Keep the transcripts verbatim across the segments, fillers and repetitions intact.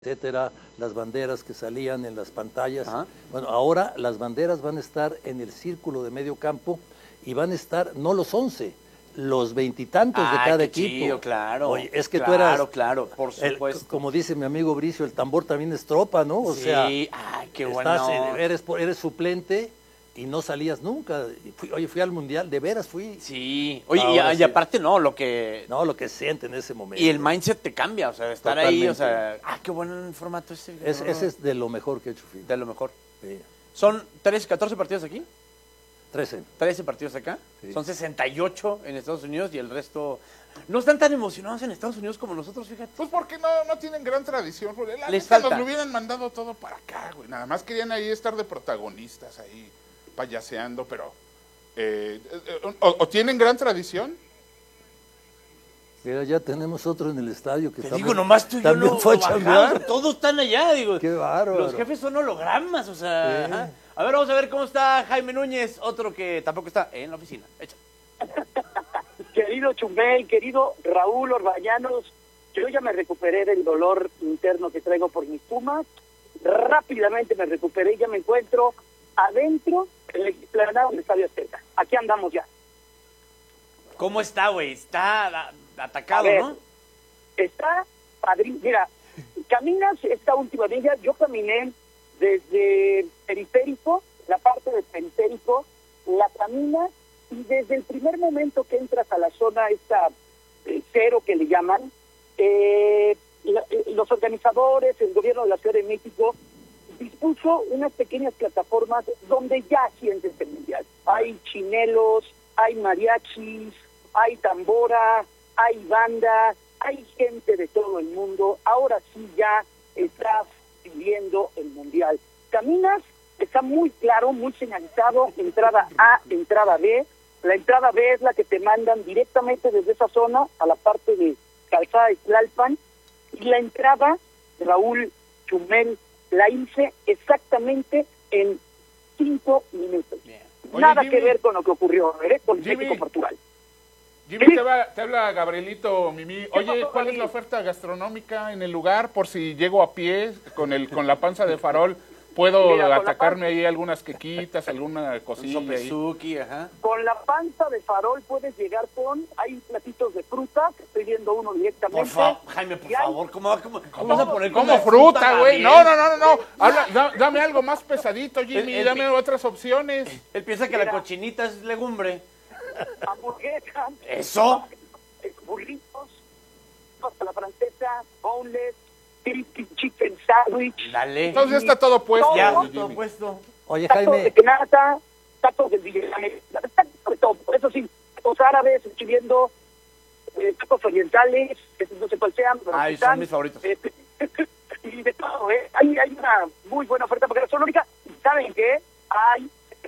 etcétera, las banderas que salían en las pantallas. Ajá. Bueno, ahora las banderas van a estar en el círculo de medio campo y van a estar, no los once, los veintitantos de Ah, cada qué equipo. chido, claro. Oye, es que claro, tú eras... Claro, claro, por supuesto. El, como dice mi amigo Bricio, el tambor también es tropa, ¿no? O sí, sea, ay, qué bueno. estás, eres, eres suplente y no salías nunca. Fui, oye, fui al Mundial, de veras fui. Sí, oye, Ahora y, sí. y aparte no, lo que... No, lo que siente en ese momento. Y el mindset te cambia, o sea, estar Totalmente. ahí, o sea, ah, qué buen formato ese. Es, no, ese es de lo mejor que he hecho, Phil. De lo mejor. Sí. ¿Son trece, catorce partidos aquí? trece. trece partidos acá. Sí. Son sesenta y ocho en Estados Unidos y el resto... No están tan emocionados en Estados Unidos como nosotros, fíjate. Pues porque no, no tienen gran tradición. La Les neta, falta. nos lo hubieran mandado todo para acá, güey. Nada más querían ahí estar de protagonistas, ahí payaseando, pero... Eh, eh, o, o tienen gran tradición. Mira, ya tenemos otro en el estadio que Te también, digo, nomás tú y yo también no fue a lo bajamos, chambear. todos están allá, digo. Qué bárbaro. Los jefes son hologramas, o sea... Sí. ajá. A ver, vamos a ver cómo está Jaime Núñez, otro que tampoco está en la oficina. Echa. Querido Chumel, querido Raúl Orbañanos, yo ya me recuperé del dolor interno que traigo por mis Pumas. Rápidamente me recuperé y ya me encuentro adentro en el explanado del Estadio Azteca. Aquí andamos ya. ¿Cómo está, güey? Está a- atacado, A ver, ¿no? Está padrísimo. Mira, caminas esta última villa, yo caminé desde periférico, la parte del periférico, la caminas y desde el primer momento que entras a la zona esta eh, cero que le llaman, eh, la- eh, los organizadores, el gobierno de la Ciudad de México dispuso unas pequeñas plataformas donde ya sientes el mundial. Hay chinelos, hay mariachis, hay tambora, hay banda, hay gente de todo el mundo. Ahora sí ya estás viviendo el mundial. Caminas, está muy claro, muy señalizado, entrada A, entrada B. La entrada B es la que te mandan directamente desde esa zona a la parte de Calzada de Tlalpan. Y la entrada, Raúl, Chumel, la hice exactamente en cinco minutos. Bien. Oye, Nada Jimmy. que ver con lo que ocurrió ¿eh? con Jimmy. México-Portugal. Jimmy, Sí. te, va- te habla Gabrielito Mimi. Oye, pasó, ¿cuál es Gabriel? la oferta gastronómica en el lugar? Por si llego a pie con el con la panza de farol, ¿puedo Mira, con la atacarme ahí algunas quequitas, alguna Un cosilla ahí? sopesuki, ajá. Con la panza de farol puedes llegar con, hay platitos de fruta, que estoy viendo uno directamente. Por favor, Jaime, por Y hay- favor, ¿cómo, va- cómo, cómo vas a poner Como una fruta, güey. Gabriel? No, no, no, no, no. Habla, da- dame algo más pesadito, Jimmy. El- el Dame pi- otras opciones. Él piensa que Mira. la cochinita es legumbre. Hamburguesas, ¿Eso? burritos, pasta a la francesa, boneless, crispy chicken sandwich, Dale. Entonces ya está todo puesto. ya, todo, Jimmy. todo puesto. Oye, tacos Jaime, de quenata, tacos de villamel, tacos de todo. Eso sí, tacos árabes, estoy viendo eh, tacos orientales, que no sé cuál sean. pero Ay, están, son mis favoritos. eh, y de todo, ¿eh? Hay, hay una muy buena oferta gastronómica. ¿Saben qué? Hay,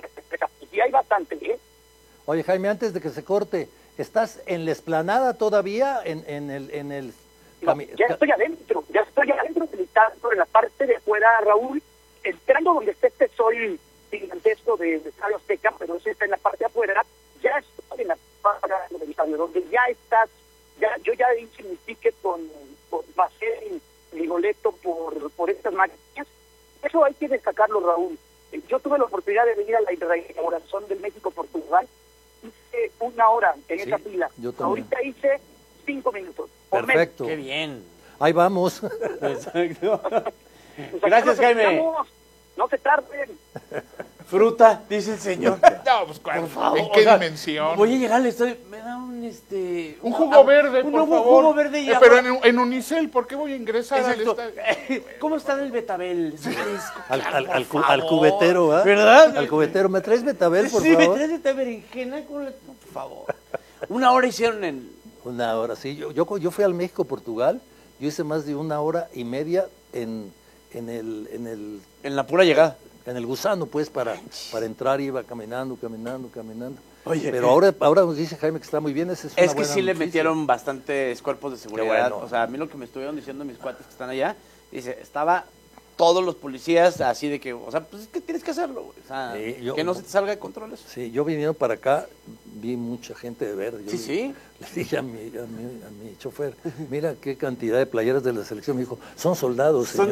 y hay bastante, ¿eh? oye, Jaime, antes de que se corte, ¿estás en la explanada todavía? En, en el... En el No, cami- ya estoy adentro, ya estoy adentro del estadio, en la parte de afuera, Raúl, entrando donde está este sol gigantesco de- del Estadio Azteca, pero sí está en la parte de afuera, ya estoy en la parte del estadio, donde ya estás, ya yo ya hice mi ticket con, con pasé mi boleto por, por estas máquinas. Eso hay que destacarlo, Raúl. Eh, Yo tuve la oportunidad de venir a la inauguración del México-Portugal, hice una hora en Sí, esa fila, yo también. ahorita hice cinco minutos. o menos. Perfecto. Qué bien. Ahí vamos. Exacto. Pues Gracias, aquí nos Jaime. esperamos. No se tarden. Fruta, dice el señor. No, pues, ¿cuál? Por favor. ¿En qué o sea, dimensión? Voy a llegar al estadio. Me da un este. Un jugo verde, un, por un favor. jugo verde y Eh, agua. pero en, en Unicel, ¿por qué voy a ingresar Exacto. al estadio? ¿Cómo está el Betabel? Es fresco, Al, claro, al, por al, cu- al favor. cubetero, ¿ah? ¿Verdad? Al cubetero. ¿Me traes betabel, por sí, me favor? traes esta berenjena con la... no, por favor. Una hora hicieron en... Una hora, sí. Yo, yo, yo fui al México-Portugal, yo hice más de una hora y media en, en, el, en, el, En la pura llegada. en el gusano, pues, para, para entrar, iba caminando, caminando, caminando. Oye. Pero ahora, ahora nos dice Jaime que está muy bien, esa es una Es que buena sí le noticia. metieron bastantes cuerpos de seguridad. bueno. O sea, a mí lo que me estuvieron diciendo mis cuates que están allá, dice, estaba todos los policías así de que, o sea, pues es que tienes que hacerlo, güey. O sea, Sí, yo- que no se te salga de control eso. Sí, yo viniendo para acá vi mucha gente de verde. Yo Sí, le- sí. Le dije a mi, a mi, a mi chofer, mira qué cantidad de playeras de la selección. Me dijo, son soldados, señor.